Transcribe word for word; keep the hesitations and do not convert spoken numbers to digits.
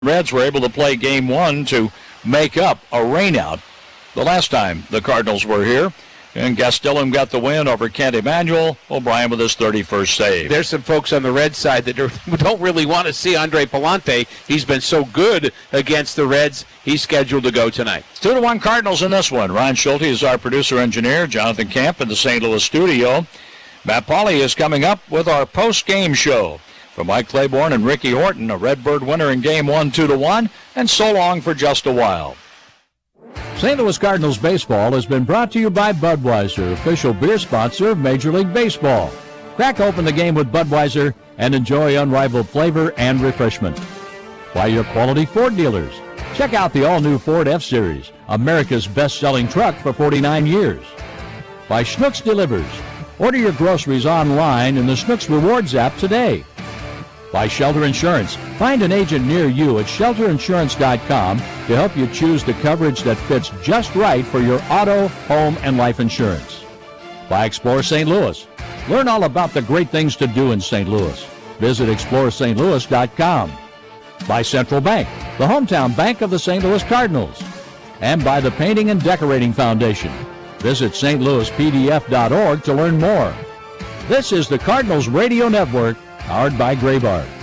Reds were able to play game one to make up a rainout the last time the Cardinals were here. And Gastelum got the win over Kent Emanuel. O'Brien with his thirty-first save. There's some folks on the Reds side that don't really want to see Andre Palante. He's been so good against the Reds. He's scheduled to go tonight. Two to one Cardinals in this one. Ryan Schulte is our producer-engineer. Jonathan Camp in the Saint Louis studio. Matt Pauley is coming up with our post-game show. For Mike Claiborne and Ricky Horton, a Redbird winner in game one, two to one, and so long for just a while. Saint Louis Cardinals baseball has been brought to you by Budweiser, official beer sponsor of Major League Baseball. Crack open the game with Budweiser and enjoy unrivaled flavor and refreshment. By your quality Ford dealers. Check out the all-new Ford F-Series, America's best-selling truck for forty-nine years. By Schnucks Delivers. Order your groceries online in the Schnucks Rewards app today. By Shelter Insurance. Find an agent near you at shelter insurance dot com to help you choose the coverage that fits just right for your auto, home, and life insurance. By Explore Saint Louis. Learn all about the great things to do in Saint Louis. Visit explore st louis dot com. By Central Bank, the hometown bank of the Saint Louis Cardinals. And by the Painting and Decorating Foundation. Visit s t louis p d f dot org to learn more. This is the Cardinals Radio Network, powered by Graybar.